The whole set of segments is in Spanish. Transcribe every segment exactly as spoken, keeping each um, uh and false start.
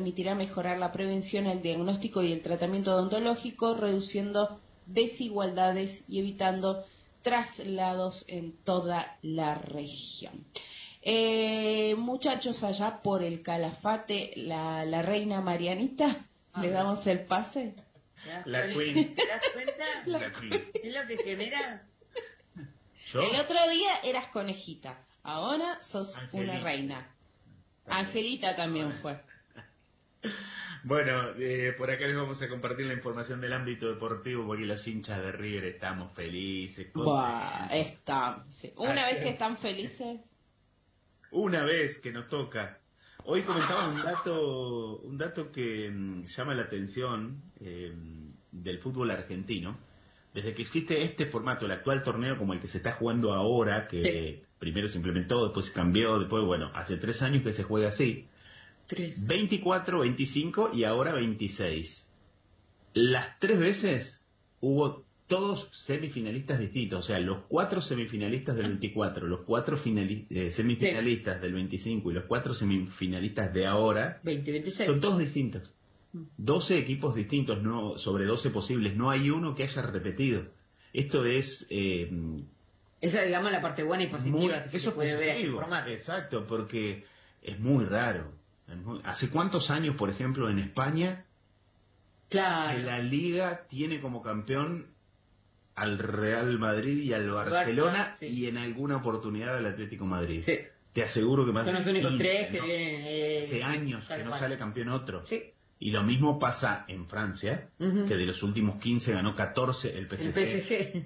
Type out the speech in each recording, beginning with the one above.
permitirá mejorar la prevención, el diagnóstico y el tratamiento odontológico, reduciendo desigualdades y evitando traslados en toda la región. Eh, muchachos, allá por el Calafate, la, la reina Marianita, ah, ¿le damos el pase? La Queen. ¿Te das cuenta? La, la Queen. ¿Qué es lo que genera? ¿Yo? El otro día eras conejita, ahora sos Angelita. Una reina. También. Angelita también bueno. Fue. Bueno, eh, por acá les vamos a compartir la información del ámbito deportivo porque los hinchas de River estamos felices. Buah, está. Sí. Una Ayer, vez que están felices. Una vez que nos toca. Hoy comentaba un dato, un dato que mmm, llama la atención eh, del fútbol argentino. Desde que existe este formato, el actual torneo como el que se está jugando ahora, que sí. Primero se implementó, después se cambió, después, bueno, hace tres años que se juega así. Tres. veinticuatro, veinticinco y ahora veintiséis. Las tres veces hubo todos semifinalistas distintos, o sea, los cuatro semifinalistas del veinticuatro, los cuatro finali- eh, semifinalistas sí. del veinticinco y los cuatro semifinalistas de ahora, veinte, veintiséis. Son todos distintos. doce equipos distintos, no sobre doce posibles, no hay uno que haya repetido. Esto es... Eh, Esa es, digamos, la parte buena y positiva muy, que se eso puede positivo, ver este formato. Exacto, porque es muy raro. ¿Hace cuántos años, por ejemplo, en España, claro. que la Liga tiene como campeón al Real Madrid y al Barcelona, Barcelona sí. y en alguna oportunidad al Atlético Madrid? Sí. Te aseguro que más Son los únicos quince, tres que ¿no? vienen. Eh, Hace años que no cual. sale campeón otro. Sí. Y lo mismo pasa en Francia, uh-huh. que de los últimos quince ganó catorce el P S G. El P S G.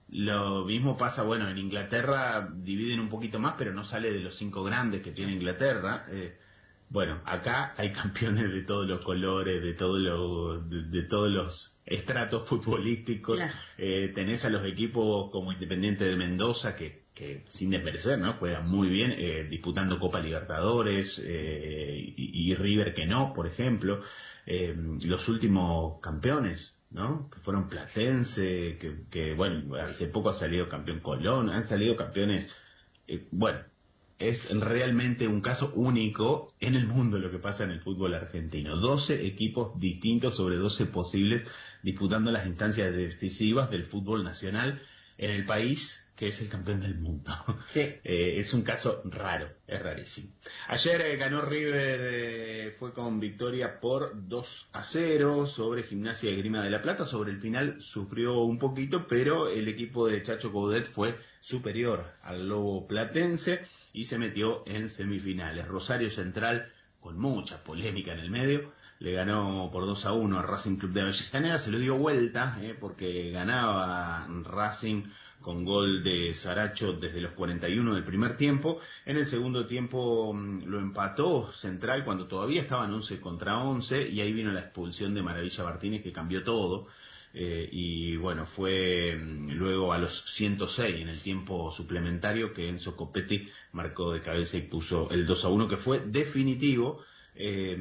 Lo mismo pasa, bueno, en Inglaterra dividen un poquito más, pero no sale de los cinco grandes que tiene Inglaterra. Eh, Bueno, acá hay campeones de todos los colores, de todos los, de, de todos los estratos futbolísticos. Claro. Eh, tenés a los equipos como Independiente de Mendoza, que, que sin desmerecer, ¿no? Juegan muy bien, eh, disputando Copa Libertadores, eh, y, y River que no, por ejemplo. Eh, los últimos campeones, ¿no? Que fueron Platense, que, que, bueno, hace poco ha salido campeón Colón, han salido campeones, eh, bueno. Es realmente un caso único en el mundo lo que pasa en el fútbol argentino. doce equipos distintos sobre doce posibles disputando las instancias decisivas del fútbol nacional en el país que es el campeón del mundo. Sí. Eh, es un caso raro, es rarísimo. Ayer eh, ganó River, eh, fue con victoria por dos a cero sobre Gimnasia y Esgrima de la Plata. Sobre el final sufrió un poquito, pero el equipo de Chacho Coudet fue superior al Lobo Platense y se metió en semifinales. Rosario Central, con mucha polémica en el medio, le ganó por dos a uno a Racing Club de Avellaneda. Se lo dio vuelta, eh, porque ganaba Racing con gol de Saracho desde los cuarenta y uno del primer tiempo. En el segundo tiempo mmm, lo empató Central cuando todavía estaban once contra once, y ahí vino la expulsión de Maravilla Martínez que cambió todo. Eh, y bueno, fue mmm, luego a los ciento seis en el tiempo suplementario que Enzo Copetti marcó de cabeza y puso el dos a uno, que fue definitivo. Eh,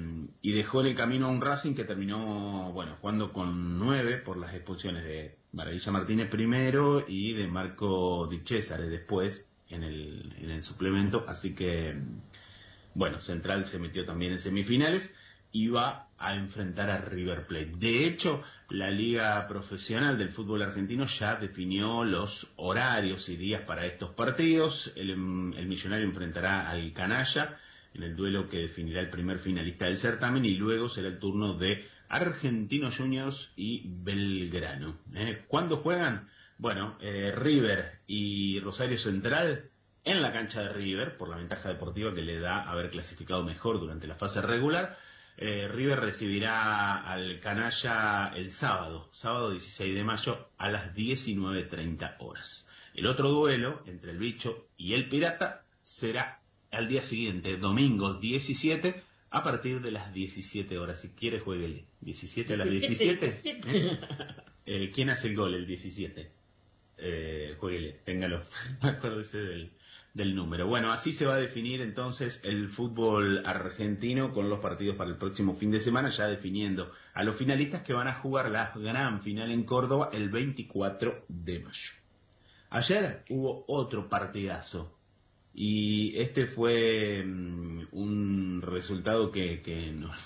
y dejó en el camino a un Racing que terminó, bueno, jugando con nueve por las expulsiones de Maravilla Martínez primero y de Marco Di Cesare después en el, en el suplemento. Así que, bueno, Central se metió también en semifinales y va a enfrentar a River Plate. De hecho, la Liga Profesional del Fútbol Argentino ya definió los horarios y días para estos partidos. El, el Millonario enfrentará al Canalla en el duelo que definirá el primer finalista del certamen, y luego será el turno de Argentinos Juniors y Belgrano. ¿Eh? ¿Cuándo juegan? Bueno, eh, River y Rosario Central en la cancha de River, por la ventaja deportiva que le da haber clasificado mejor durante la fase regular. Eh, River recibirá al Canalla el sábado, sábado dieciséis de mayo a las diecinueve treinta horas. El otro duelo entre el Bicho y el Pirata será al día siguiente, domingo diecisiete, a partir de las diecisiete horas. Si quiere, jueguele. ¿diecisiete a las diecisiete? ¿Eh? Eh, ¿Quién hace el gol el diecisiete? Eh, jueguele, téngalo. Acuérdese del, del número. Bueno, así se va a definir entonces el fútbol argentino con los partidos para el próximo fin de semana, ya definiendo a los finalistas que van a jugar la gran final en Córdoba el veinticuatro de mayo. Ayer hubo otro partidazo. Y este fue um, un resultado que, que nos